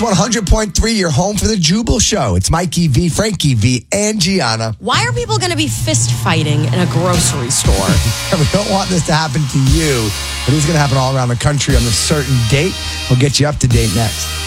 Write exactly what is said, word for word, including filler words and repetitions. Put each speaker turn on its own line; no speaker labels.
one hundred point three, your home for the Jubal Show. It's Mikey V, Frankie V, and Gianna.
Why are people going to be fist fighting in a grocery store?
We don't want this to happen to you, but it's going to happen all around the country on a certain date. We'll get you up to date next.